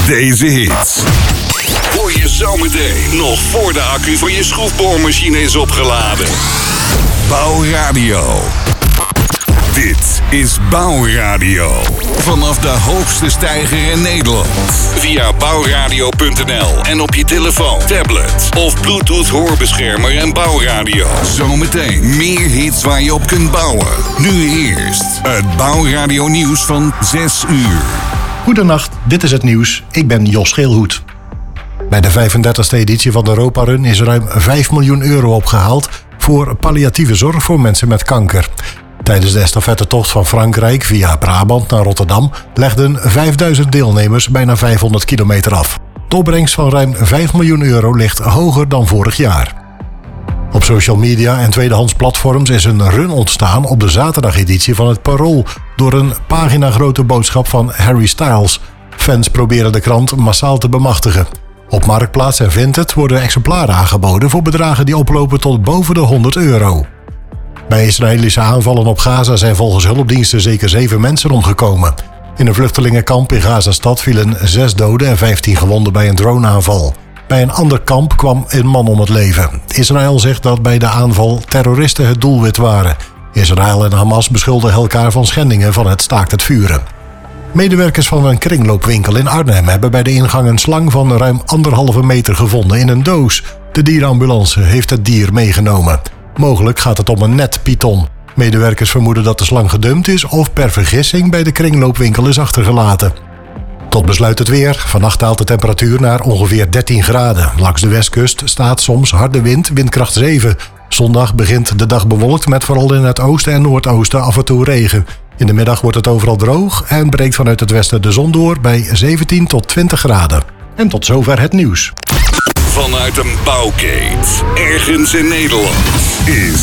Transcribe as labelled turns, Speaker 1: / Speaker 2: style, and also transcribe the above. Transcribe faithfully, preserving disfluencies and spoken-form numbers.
Speaker 1: deze hits hoor je zometeen nog voor de accu van je schroefboormachine is opgeladen. Bouwradio. Dit is Bouwradio. Vanaf de hoogste steiger in Nederland. Via bouwradio punt n l en op je telefoon, tablet of Bluetooth hoorbeschermer en Bouwradio. Zometeen meer hits waar je op kunt bouwen. Nu eerst het Bouwradio nieuws van zes uur.
Speaker 2: Goedenacht, dit is het nieuws. Ik ben Jos Geelhoed. Bij de vijfendertigste editie van de Europa Run is ruim vijf miljoen euro opgehaald voor palliatieve zorg voor mensen met kanker. Tijdens de estafettetocht van Frankrijk via Brabant naar Rotterdam legden vijfduizend deelnemers bijna vijfhonderd kilometer af. De opbrengst van ruim vijf miljoen euro ligt hoger dan vorig jaar. Op social media en tweedehands platforms is een run ontstaan op de zaterdageditie van het Parool door een paginagrote boodschap van Harry Styles. Fans proberen de krant massaal te bemachtigen. Op Marktplaats en Vinted worden exemplaren aangeboden voor bedragen die oplopen tot boven de honderd euro. Bij Israëlische aanvallen op Gaza zijn volgens hulpdiensten zeker zeven mensen omgekomen. In een vluchtelingenkamp in Gazastad vielen zes doden en vijftien gewonden bij een droneaanval. Bij een ander kamp kwam een man om het leven. Israël zegt dat bij de aanval terroristen het doelwit waren. Israël en Hamas beschuldigen elkaar van schendingen van het staakt het vuren. Medewerkers van een kringloopwinkel in Arnhem hebben bij de ingang een slang van ruim anderhalve meter gevonden in een doos. De dierenambulance heeft het dier meegenomen. Mogelijk gaat het om een netpython. Medewerkers vermoeden dat de slang gedumpt is of per vergissing bij de kringloopwinkel is achtergelaten. Tot besluit het weer. Vannacht daalt de temperatuur naar ongeveer dertien graden. Langs de westkust staat soms harde wind, windkracht zeven. Zondag begint de dag bewolkt met vooral in het oosten en noordoosten af en toe regen. In de middag wordt het overal droog en breekt vanuit het westen de zon door bij zeventien tot twintig graden. En tot zover het nieuws.
Speaker 1: Vanuit een bouwkeet, ergens in Nederland, is